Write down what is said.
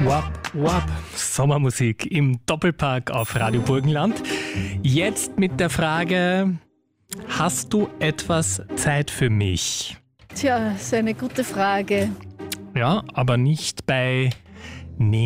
Wap, wap. Sommermusik im Doppelpack auf Radio Burgenland. Jetzt mit der Frage, hast du etwas Zeit für mich? Tja, ist eine gute Frage. Ja, aber nicht bei